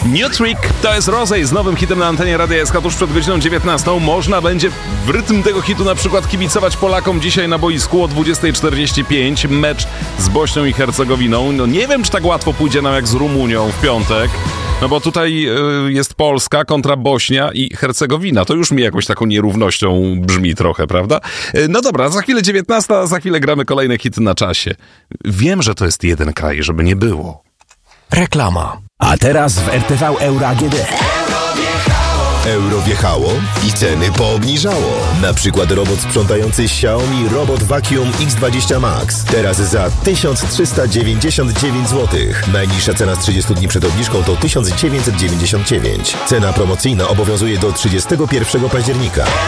New Trick to jest Rosé z nowym hitem na antenie Radia SK tuż przed godziną 19. Można będzie w rytm tego hitu na przykład kibicować Polakom dzisiaj na boisku o 20:45. Mecz z Bośnią i Hercegowiną. No nie wiem, czy tak łatwo pójdzie nam jak z Rumunią w piątek. No bo tutaj jest Polska kontra Bośnia i Hercegowina. To już mi jakąś taką nierównością brzmi trochę, prawda? No dobra, za chwilę 19, a za chwilę gramy kolejne hity na czasie. Wiem, że to jest jeden kraj, żeby nie było. Reklama. A teraz w RTV Euro AGD. Euro wjechało i ceny poobniżało. Na przykład robot sprzątający Xiaomi Robot Vacuum X20 Max. Teraz za 1399 zł. Najniższa cena z 30 dni przed obniżką to 1999. Cena promocyjna obowiązuje do 31 października.